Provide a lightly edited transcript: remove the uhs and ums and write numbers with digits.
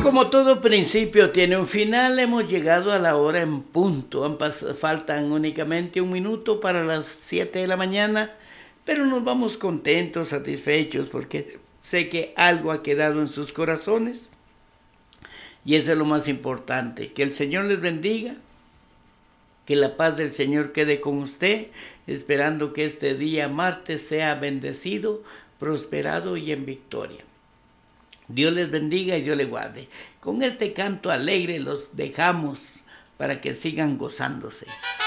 Como todo principio tiene un final, hemos llegado a la hora en punto. Faltan únicamente un minuto para las 7 de la mañana, pero nos vamos contentos, satisfechos, porque sé que algo ha quedado en sus corazones y eso es lo más importante. Que el Señor les bendiga, que la paz del Señor quede con usted, esperando que este día martes sea bendecido, prosperado y en victoria. Dios les bendiga y Dios les guarde. Con este canto alegre los dejamos para que sigan gozándose.